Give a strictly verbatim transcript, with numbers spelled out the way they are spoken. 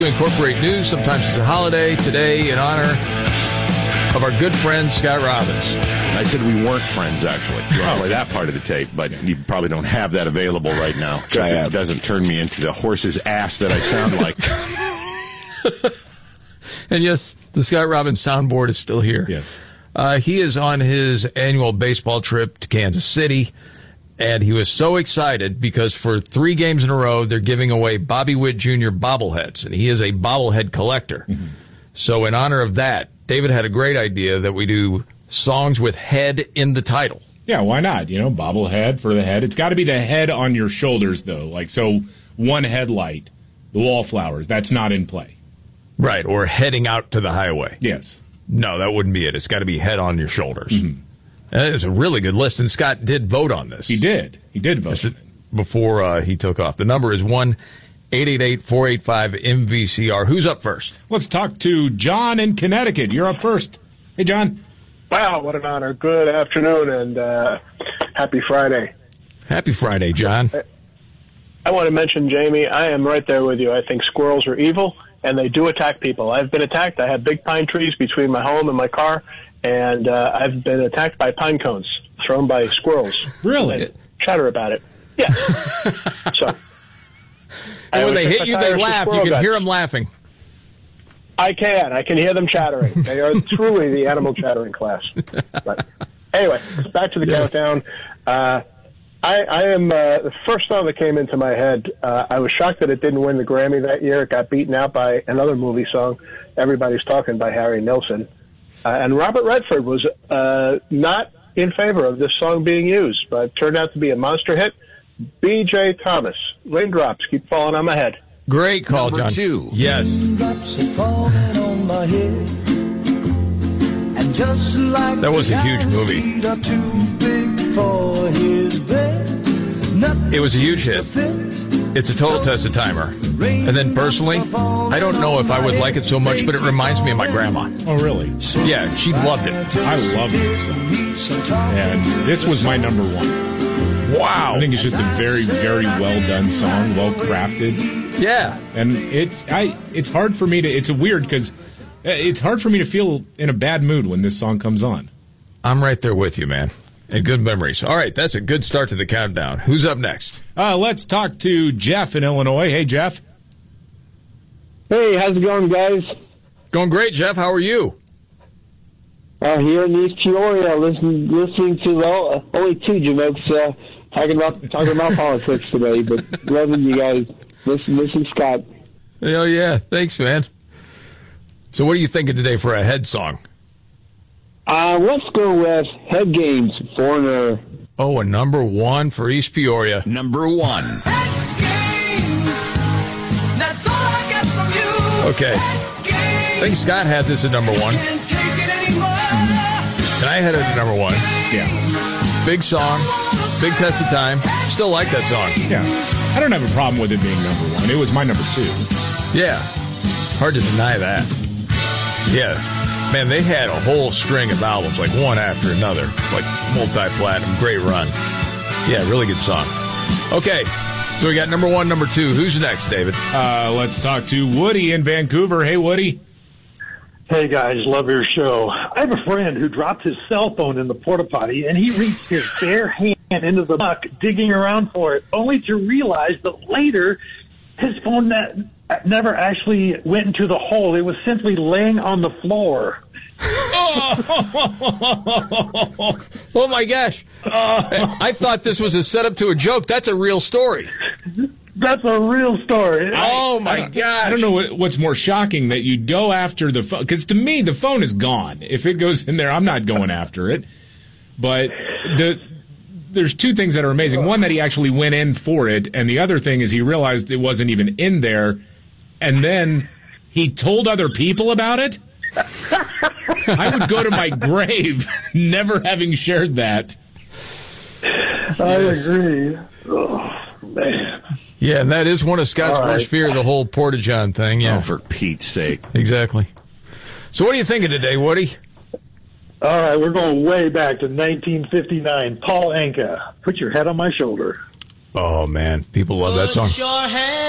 Incorporate news. Sometimes it's a holiday. Today, in honor of our good friend Scott Robbins. I said we weren't friends, actually. You want to play that part of the tape, but you probably don't have that available right now because it doesn't turn me into the horse's ass that I sound like. And yes, the Scott Robbins soundboard is still here. Yes. Uh, he is on his annual baseball trip to Kansas City. And he was so excited because for three games in a row, they're giving away Bobby Witt Junior bobbleheads, and he is a bobblehead collector. Mm-hmm. So in honor of that, David had a great idea that we do songs with head in the title. Yeah, why not? You know, bobblehead for the head. It's got to be the head on your shoulders, though. Like, so one headlight, the wallflowers, that's not in play. Right, or heading out to the highway. Yes. No, that wouldn't be it. It's got to be head on your shoulders. Mm-hmm. It's a really good list, and Scott did vote on this. He did. He did vote before uh, he took off. The number is one eight eight eight, four eight five, M V C R. Who's up first? Let's talk to John in Connecticut. You're up first. Hey, John. Wow, what an honor. Good afternoon, and uh, happy Friday. Happy Friday, John. I, I want to mention, Jamie, I am right there with you. I think squirrels are evil, and they do attack people. I've been attacked. I have big pine trees between my home and my car. And uh, I've been attacked by pine cones thrown by squirrels. Really? They chatter about it. Yeah. So. And when they hit you, they laugh. You can guts. hear them laughing. I can. I can hear them chattering. They are truly the animal chattering class. But anyway, back to the yes. countdown. Uh, I, I am uh, the first song that came into my head. Uh, I was shocked that it didn't win the Grammy that year. It got beaten out by another movie song, "Everybody's Talking" by Harry Nilsson. Uh, and Robert Redford was uh, not in favor of this song being used, but it turned out to be a monster hit. B J Thomas, Raindrops Keep Falling on My Head. Great call, Number John. two. Yes. On my head. And just like that was a huge movie. It was a huge hit. It's a total test of timer. And then personally, I don't know if I would like it so much, but it reminds me of my grandma. Oh, really? Yeah, she loved it. I love this song. And this was my number one. Wow. I think it's just a very, very well done song, well crafted. Yeah. And it, I, it's hard for me to, it's a weird because it's hard for me to feel in a bad mood when this song comes on. I'm right there with you, man. And good memories. All right, that's a good start to the countdown. Who's up next? Uh, let's talk to Jeff in Illinois. Hey, Jeff. Hey, how's it going, guys? Going great, Jeff. How are you? Uh, here in East Peoria, listening listening to the, uh, only two Jamokes uh, talking about talking about politics today, but loving you guys. Listen, listen, Scott. Oh yeah, thanks, man. So, what are you thinking today for a head song? Uh, let's go with Head Games, Foreigner. Oh, a number one for East Peoria. Number one. Head games, that's all I get from you. Okay. I think Scott had this at number one. Can't take it anymore. And I had it at number one. Yeah. Big song, big test of time. Still like that song. Yeah. I don't have a problem with it being number one. It was my number two. Yeah. Hard to deny that. Yeah. Man, they had a whole string of albums, like one after another, like multi-platinum, great run. Yeah, really good song. Okay, so we got number one, number two. Who's next, David? Uh, let's talk to Woody in Vancouver. Hey, Woody. Hey, guys, love your show. I have a friend who dropped his cell phone in the porta potty, and he reached his bare hand into the muck, digging around for it, only to realize that later his phone ne- never actually went into the hole. It was simply laying on the floor. Oh, oh my gosh. Uh, I thought this was a setup to a joke. That's a real story. That's a real story. Oh, my gosh. I don't know what, what's more shocking, that you go after the phone. Because to me, the phone is gone. If it goes in there, I'm not going after it. But the there's two things that are amazing. One, that he actually went in for it. And the other thing is he realized it wasn't even in there. And then he told other people about it. I would go to my grave never having shared that. I yes. agree. Oh, man. Yeah, and that is one of Scott's All right. worst fear, the whole Porta-John thing. Yeah. Oh, for Pete's sake. Exactly. So what are you thinking today, Woody? All right, we're going way back to nineteen fifty-nine. Paul Anka, Put Your Head on My Shoulder. Oh, man. People love that song. Put your hand